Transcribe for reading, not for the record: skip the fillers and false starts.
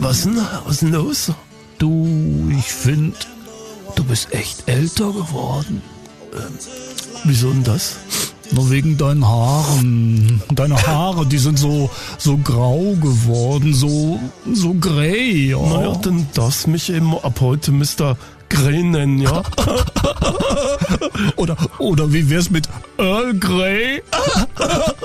Was denn los? Du, ich finde, du bist echt älter geworden. Wieso denn das? Nur wegen deinen Haaren. Deine Haare, die sind so grau geworden, so grey. Ja. Naja, denn das mich eben ab heute Mr. Grey nennen, ja? Oder wie wär's mit Earl Grey?